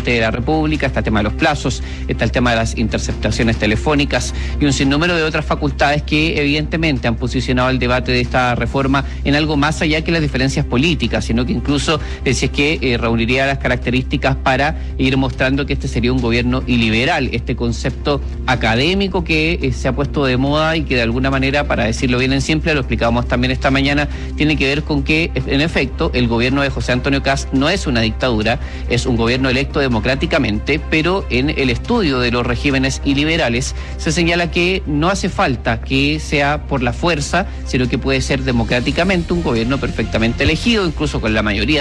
presidente de la República, está el tema de los plazos, está el tema de las interceptaciones telefónicas y un sinnúmero de otras facultades que evidentemente han posicionado el debate de esta reforma en algo más allá que las diferencias políticas, sino que incluso si es que reuniría las características para ir mostrando que este sería un gobierno iliberal, este concepto académico que se ha puesto de moda y que de alguna manera, para decirlo bien en simple, lo explicábamos también esta mañana, tiene que ver con que, en efecto, el gobierno de José Antonio Kast no es una dictadura, es un gobierno electo democráticamente, pero en el estudio de los regímenes iliberales se señala que no hace falta que sea por la fuerza, sino que puede ser democráticamente un gobierno perfectamente elegido, incluso con la mayoría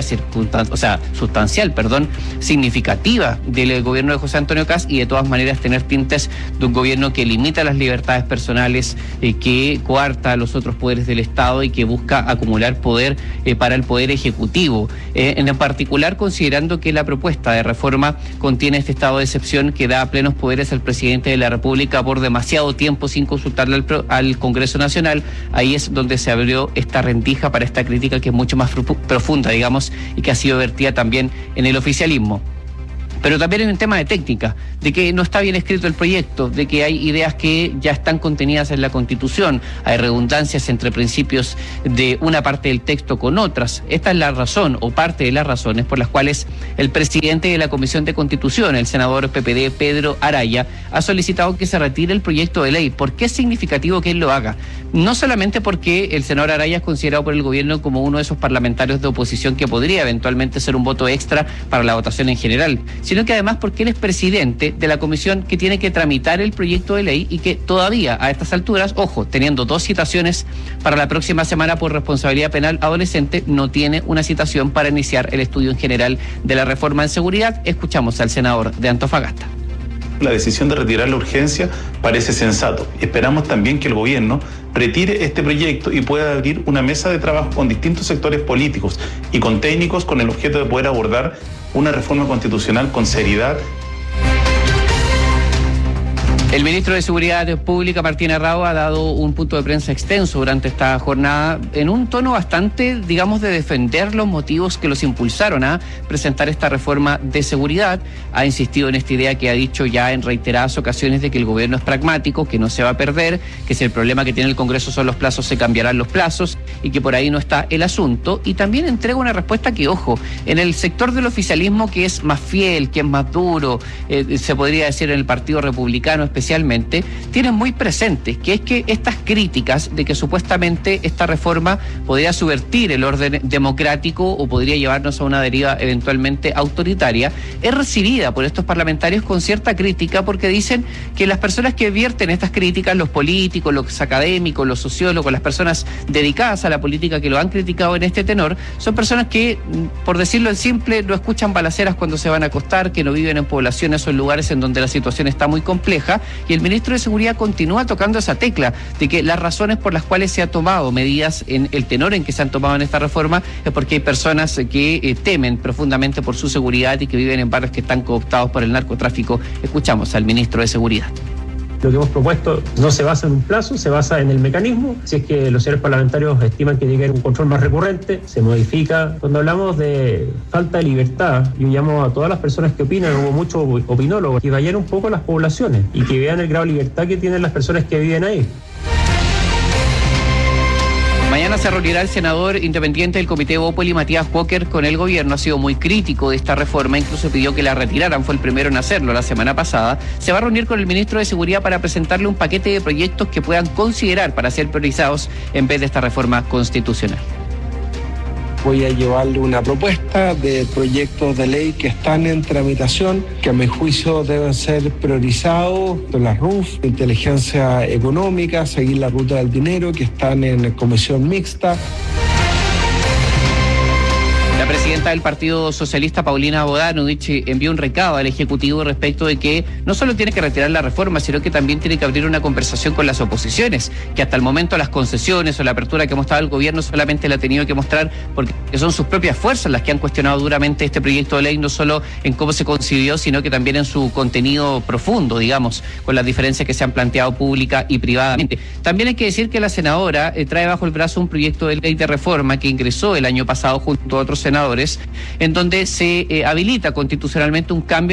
sustancial, significativa del gobierno de José Antonio Kast, y de todas maneras tener tintes de un gobierno que limita las libertades personales, que coarta los otros poderes del Estado y que busca acumular poder para el poder ejecutivo. En particular, considerando que la propuesta de reforma contiene este estado de excepción que da plenos poderes al presidente de la República por demasiado tiempo sin consultarle al Congreso Nacional, ahí es donde se abrió esta rendija para esta crítica que es mucho más profunda, digamos, y que ha sido vertida también en el oficialismo. Pero también hay un tema de técnica, de que no está bien escrito el proyecto, de que hay ideas que ya están contenidas en la Constitución, hay redundancias entre principios de una parte del texto con otras. Esta es la razón, o parte de las razones, por las cuales el presidente de la Comisión de Constitución, el senador PPD Pedro Araya, ha solicitado que se retire el proyecto de ley. ¿Por qué es significativo que él lo haga? No solamente porque el senador Araya es considerado por el gobierno como uno de esos parlamentarios de oposición que podría eventualmente ser un voto extra para la votación en general, sino que además porque él es presidente de la comisión que tiene que tramitar el proyecto de ley y que todavía a estas alturas, ojo, teniendo 2 citaciones para la próxima semana por responsabilidad penal adolescente, no tiene una citación para iniciar el estudio en general de la reforma en seguridad. Escuchamos al senador de Antofagasta. La decisión de retirar la urgencia parece sensato. Esperamos también que el gobierno retire este proyecto y pueda abrir una mesa de trabajo con distintos sectores políticos y con técnicos con el objeto de poder abordar una reforma constitucional con seriedad. El ministro de Seguridad Pública, Martín Arrao, ha dado un punto de prensa extenso durante esta jornada en un tono bastante, digamos, de defender los motivos que los impulsaron a presentar esta reforma de seguridad. Ha insistido en esta idea que ha dicho ya en reiteradas ocasiones de que el gobierno es pragmático, que no se va a perder, que si el problema que tiene el Congreso son los plazos, se cambiarán los plazos y que por ahí no está el asunto. Y también entrega una respuesta que, ojo, en el sector del oficialismo que es más fiel, que es más duro, se podría decir en el Partido Republicano especialmente, tienen muy presente, que es que estas críticas de que supuestamente esta reforma podría subvertir el orden democrático o podría llevarnos a una deriva eventualmente autoritaria, es recibida por estos parlamentarios con cierta crítica, porque dicen que las personas que vierten estas críticas, los políticos, los académicos, los sociólogos, las personas dedicadas a la política que lo han criticado en este tenor, son personas que, por decirlo en simple, no escuchan balaceras cuando se van a acostar, que no viven en poblaciones o en lugares en donde la situación está muy compleja. Y el ministro de Seguridad continúa tocando esa tecla de que las razones por las cuales se ha tomado medidas en el tenor en que se han tomado en esta reforma es porque hay personas que temen profundamente por su seguridad y que viven en barrios que están cooptados por el narcotráfico. Escuchamos al ministro de Seguridad. Lo que hemos propuesto no se basa en un plazo, se basa en el mecanismo. Si es que los señores parlamentarios estiman que tiene que haber un control más recurrente, se modifica. Cuando hablamos de falta de libertad, yo llamo a todas las personas que opinan, hubo muchos opinólogos, que vayan un poco a las poblaciones y que vean el grado de libertad que tienen las personas que viven ahí. Mañana se reunirá el senador independiente del Comité Bópoli, Matías Walker, con el gobierno. Ha sido muy crítico de esta reforma, incluso pidió que la retiraran, fue el primero en hacerlo la semana pasada. Se va a reunir con el ministro de Seguridad para presentarle un paquete de proyectos que puedan considerar para ser priorizados en vez de esta reforma constitucional. Voy a llevarle una propuesta de proyectos de ley que están en tramitación, que a mi juicio deben ser priorizados, la RUF, inteligencia económica, seguir la ruta del dinero, que están en comisión mixta. La presidenta del Partido Socialista, Paulina Bodanovich, envió un recado al Ejecutivo respecto de que no solo tiene que retirar la reforma, sino que también tiene que abrir una conversación con las oposiciones, que hasta el momento las concesiones o la apertura que ha mostrado el gobierno solamente la ha tenido que mostrar porque son sus propias fuerzas las que han cuestionado duramente este proyecto de ley, no solo en cómo se concibió, sino que también en su contenido profundo, digamos, con las diferencias que se han planteado pública y privadamente. También hay que decir que la senadora trae bajo el brazo un proyecto de ley de reforma que ingresó el año pasado junto a otros senadores, en donde se habilita constitucionalmente un cambio